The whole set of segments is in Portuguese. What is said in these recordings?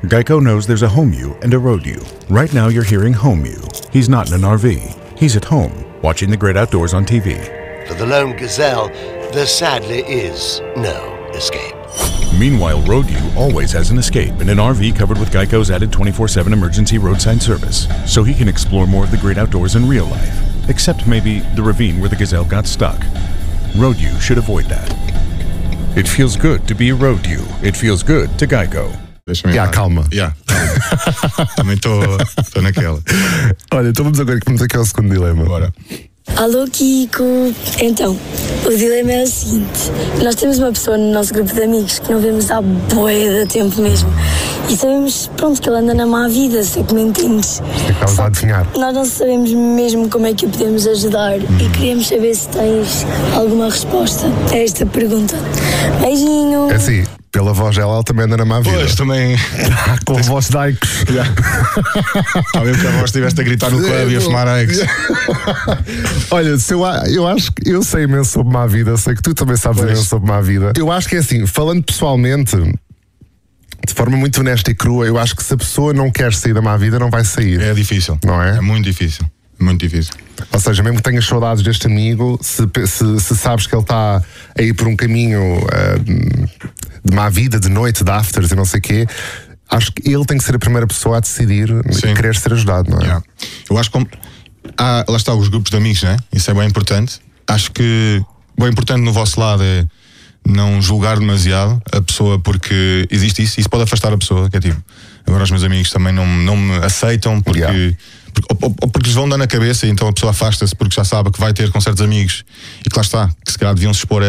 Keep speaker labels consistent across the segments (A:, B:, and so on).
A: Geico knows there's a home you and a road you. Right now you're hearing home you. He's not in an RV. He's at home, watching the great outdoors on TV.
B: For the lone gazelle, there sadly is no escape.
A: Meanwhile, road you always has an escape in an RV covered with Geico's added 24/7 emergency roadside service, so he can explore more of the great outdoors in real life. Except maybe the ravine where the gazelle got stuck. Road you should avoid that. It feels good to be a road you. It feels good to Geico.
C: Calma.
D: Também estou naquela.
C: Olha, então vamos aqui ao segundo dilema.
D: Bora.
E: Alô, Kiko. Então, o dilema é o seguinte: nós temos uma pessoa no nosso grupo de amigos que não vemos há bué de tempo mesmo. E sabemos, pronto, que ele anda na má vida, sei que me entendes.
C: Estavas a adivinhar.
E: Nós não sabemos mesmo como é que o podemos ajudar e queríamos saber se tens alguma resposta a esta pergunta. Beijinho.
C: É assim, pela voz dela, ela também anda na má vida.
D: Pois, também.
C: Com a voz de Aikos.
D: Está mesmo que a voz estiveste a gritar no clube e a fumar Aikos.
C: Olha, eu acho que eu sei imenso sobre má vida, sei que tu também sabes imenso sobre má vida. Eu acho que é assim, falando pessoalmente, de forma muito honesta e crua, eu acho que se a pessoa não quer sair da má vida, não vai sair.
D: É difícil.
C: Não é?
D: É muito difícil. Muito difícil.
C: Ou seja, mesmo que tenhas saudades deste amigo, se sabes que ele está a ir por um caminho de má vida, de noite, de afters e não sei o quê, acho que ele tem que ser a primeira pessoa a decidir e querer ser ajudado, não é?
D: Eu acho que lá está os grupos de amigos, né? Isso é bem importante. Acho que bem importante no vosso lado é não julgar demasiado a pessoa, porque existe isso pode afastar a pessoa, que é tipo, agora os meus amigos também não me aceitam porque porque lhes vão dar na cabeça, e então a pessoa afasta-se porque já sabe que vai ter com certos amigos e que lá está, que se calhar deviam se expor a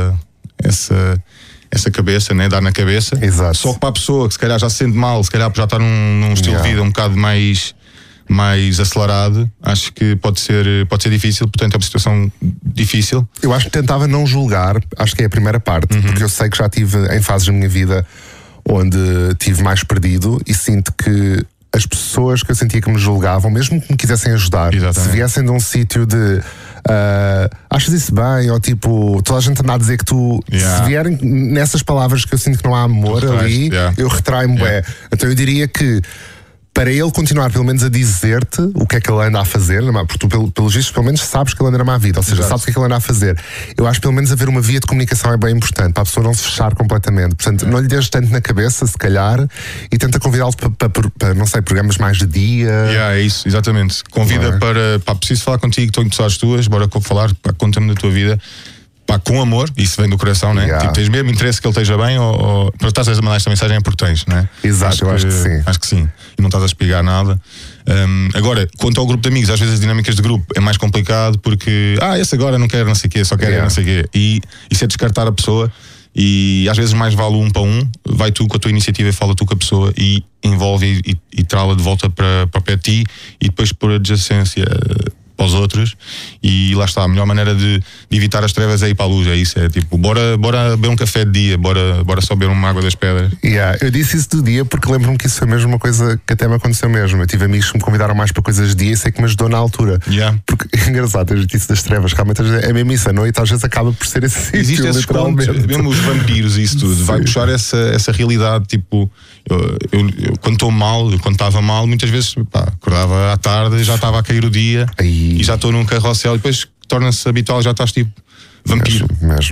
D: essa cabeça, né? Dar na cabeça.
C: Exato.
D: Só que para a pessoa que se calhar já se sente mal, se calhar já está num estilo de vida um bocado mais acelerado, acho que pode ser difícil, portanto é uma situação difícil.
C: Eu acho que tentava não julgar, acho que é a primeira parte, porque eu sei que já estive em fases da minha vida onde estive mais perdido e sinto que as pessoas que eu sentia que me julgavam, mesmo que me quisessem ajudar, se viessem de um sítio de achas isso bem, ou tipo, toda a gente anda a dizer que tu, se vierem nessas palavras que eu sinto que não há amor ali, eu retraio-me bem. Então eu diria que para ele continuar pelo menos a dizer-te o que é que ele anda a fazer, porque tu pelos vistos pelo menos sabes que ele anda na má vida, ou seja, sabes o que é que ele anda a fazer. Eu acho que pelo menos haver uma via de comunicação é bem importante, para a pessoa não se fechar completamente. Portanto, não lhe deixes tanto na cabeça, se calhar, e tenta convidá-lo para não sei, programas mais de dia.
D: É isso, exatamente. Convida para preciso falar contigo, estou em pessoas tuas, bora falar, conta-me da tua vida. Com amor, isso vem do coração, né? Tipo, tens mesmo interesse que ele esteja bem, ou para estás a mandar esta mensagem é porque tens, né?
C: Exato, eu acho que sim.
D: Acho que sim. E não estás a espigar nada. Agora, quanto ao grupo de amigos, às vezes as dinâmicas de grupo é mais complicado porque, esse agora não quer não sei o quê, só quer não sei o quê. E isso é descartar a pessoa, e às vezes mais vale um para um, vai tu com a tua iniciativa e fala tu com a pessoa e envolve e trá-la de volta para pé de ti, e depois por adjacência para os outros, e lá está, a melhor maneira de evitar as trevas é ir para a luz, é isso, é tipo, bora beber um café de dia, bora só beber uma água das pedras.
C: Eu disse isso do dia porque lembro-me que isso foi mesmo uma coisa que até me aconteceu mesmo. Eu tive amigos que me convidaram mais para coisas de dia e sei que me ajudou na altura. Porque é engraçado, eu disse das trevas, realmente é mesmo isso, a noite às vezes acaba por ser esse sítio.
D: Existe esses pontos, mesmo os vampiros e isso tudo, vai puxar essa realidade, tipo, eu quando estou mal, quando estava mal, muitas vezes acordava à tarde, já estava a cair o dia e já estou num carrossel e depois torna-se habitual, já estás tipo vampiro.
C: Mesmo.